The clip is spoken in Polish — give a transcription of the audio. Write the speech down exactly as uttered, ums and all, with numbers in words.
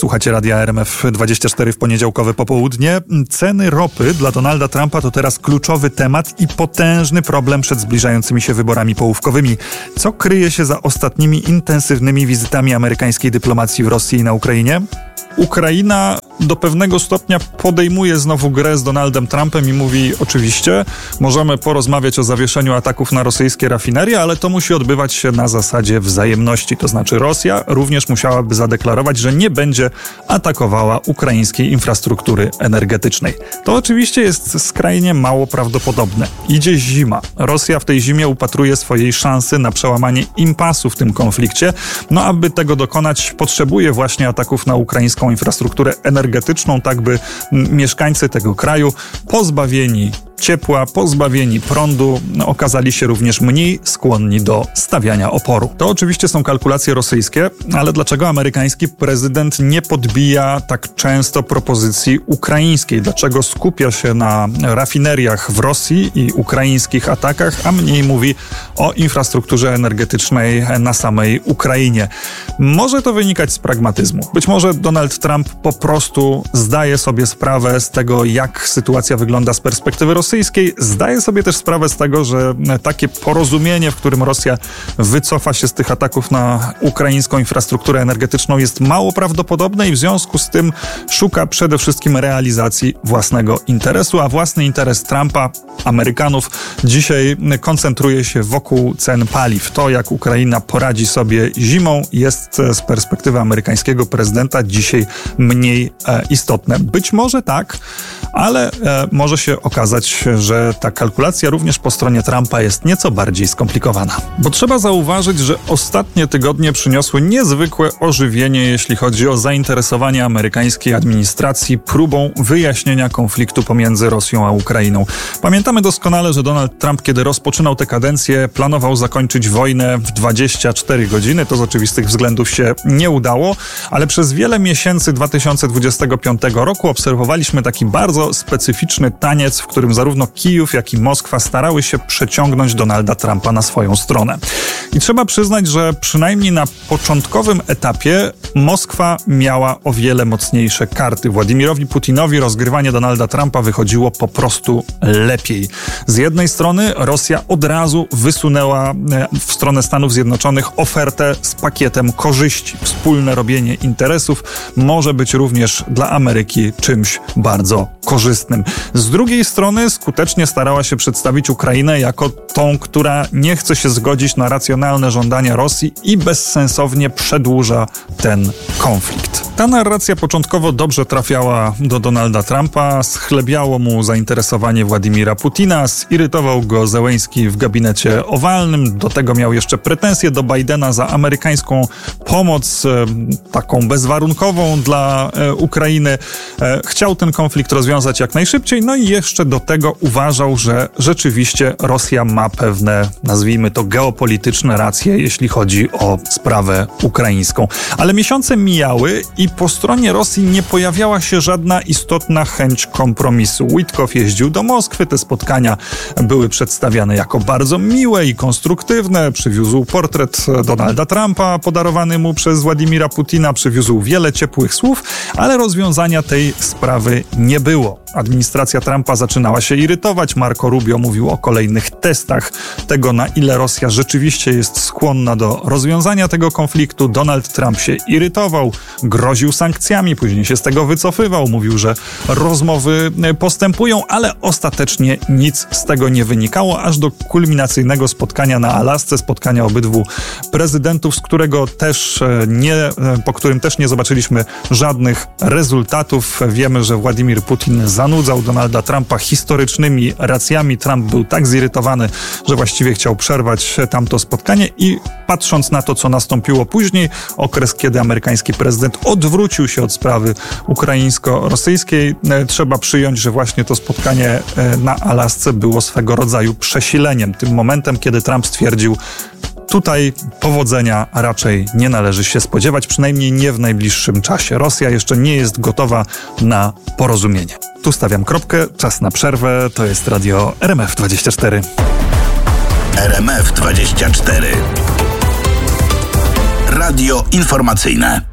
Słuchacie Radia R M F dwadzieścia cztery w poniedziałkowe popołudnie. Ceny ropy dla Donalda Trumpa to teraz kluczowy temat i potężny problem przed zbliżającymi się wyborami połówkowymi. Co kryje się za ostatnimi intensywnymi wizytami amerykańskiej dyplomacji w Rosji i na Ukrainie? Ukraina do pewnego stopnia podejmuje znowu grę z Donaldem Trumpem i mówi: oczywiście, możemy porozmawiać o zawieszeniu ataków na rosyjskie rafinerie, ale to musi odbywać się na zasadzie wzajemności. To znaczy Rosja również musiałaby zadeklarować, że nie będzie atakowała ukraińskiej infrastruktury energetycznej. To oczywiście jest skrajnie mało prawdopodobne. Idzie zima. Rosja w tej zimie upatruje swojej szansy na przełamanie impasu w tym konflikcie. No, aby tego dokonać, potrzebuje właśnie ataków na ukraińską infrastrukturę energetyczną, tak by mieszkańcy tego kraju pozbawieni ciepła, pozbawieni prądu, okazali się również mniej skłonni do stawiania oporu. To oczywiście są kalkulacje rosyjskie, ale dlaczego amerykański prezydent nie podbija tak często propozycji ukraińskiej? Dlaczego skupia się na rafineriach w Rosji i ukraińskich atakach, a mniej mówi o infrastrukturze energetycznej na samej Ukrainie? Może to wynikać z pragmatyzmu. Być może Donald Trump po prostu zdaje sobie sprawę z tego, jak sytuacja wygląda z perspektywy rosyjskiej. Zdaje sobie też sprawę z tego, że takie porozumienie, w którym Rosja wycofa się z tych ataków na ukraińską infrastrukturę energetyczną, jest mało prawdopodobne i w związku z tym szuka przede wszystkim realizacji własnego interesu, a własny interes Trumpa, Amerykanów, dzisiaj koncentruje się wokół cen paliw. To, jak Ukraina poradzi sobie zimą, jest z perspektywy amerykańskiego prezydenta dzisiaj mniej e, istotne. Być może tak, ale e, może się okazać, że ta kalkulacja również po stronie Trumpa jest nieco bardziej skomplikowana. Bo trzeba zauważyć, że ostatnie tygodnie przyniosły niezwykłe ożywienie, jeśli chodzi o zainteresowanie amerykańskiej administracji próbą wyjaśnienia konfliktu pomiędzy Rosją a Ukrainą. Pamiętamy doskonale, że Donald Trump, kiedy rozpoczynał tę kadencję, planował zakończyć wojnę w dwadzieścia cztery godziny. To z oczywistych względów się nie udało, ale przez wiele miesięcy dwa tysiące dwudziestego piątego roku obserwowaliśmy taki bardzo specyficzny taniec, w którym zarówno Kijów, jak i Moskwa starały się przeciągnąć Donalda Trumpa na swoją stronę. I trzeba przyznać, że przynajmniej na początkowym etapie Moskwa miała o wiele mocniejsze karty. Władimirowi Putinowi rozgrywanie Donalda Trumpa wychodziło po prostu lepiej. Z jednej strony Rosja od razu wysunęła w stronę Stanów Zjednoczonych ofertę z pakietem korzyści. Wspólne robienie interesów może być również dla Ameryki czymś bardzo korzystnym. Z drugiej strony skutecznie starała się przedstawić Ukrainę jako tą, która nie chce się zgodzić na racjonalne żądania Rosji i bezsensownie przedłuża ten konflikt. Ta narracja początkowo dobrze trafiała do Donalda Trumpa, schlebiało mu zainteresowanie Władimira Putina, zirytował go Zełenski w gabinecie owalnym, do tego miał jeszcze pretensje do Bidena za amerykańską pomoc, e, taką bezwarunkową dla e, Ukrainy. E, chciał ten konflikt rozwiązać jak najszybciej, no i jeszcze do tego uważał, że rzeczywiście Rosja ma pewne, nazwijmy to, geopolityczne racje, jeśli chodzi o sprawę ukraińską. Ale miesiące mijały i po stronie Rosji nie pojawiała się żadna istotna chęć kompromisu. Witkow jeździł do Moskwy, te spotkania były przedstawiane jako bardzo miłe i konstruktywne. Przywiózł portret Donalda Trumpa podarowany mu przez Władimira Putina, przywiózł wiele ciepłych słów, ale rozwiązania tej sprawy nie było. Administracja Trumpa zaczynała się irytować. Marco Rubio mówił o kolejnych testach tego, na ile Rosja rzeczywiście jest skłonna do rozwiązania tego konfliktu. Donald Trump się irytował, groził sankcjami, później się z tego wycofywał, mówił, że rozmowy postępują, ale ostatecznie nic z tego nie wynikało, aż do kulminacyjnego spotkania na Alasce, spotkania obydwu prezydentów, z którego też nie, po którym też nie zobaczyliśmy żadnych rezultatów. Wiemy, że Władimir Putin zanudzał Donalda Trumpa historycznymi racjami. Trump był tak zirytowany, że właściwie chciał przerwać tamto spotkanie i patrząc na to, co nastąpiło później, okres, kiedy amerykański prezydent odwrócił się od sprawy ukraińsko-rosyjskiej, trzeba przyjąć, że właśnie to spotkanie na Alasce było swego rodzaju przesileniem. Tym momentem, kiedy Trump stwierdził: tutaj powodzenia raczej nie należy się spodziewać, przynajmniej nie w najbliższym czasie. Rosja jeszcze nie jest gotowa na porozumienie. Tu stawiam kropkę, czas na przerwę. To jest radio R M F dwadzieścia cztery. R M F dwadzieścia cztery. Radio informacyjne.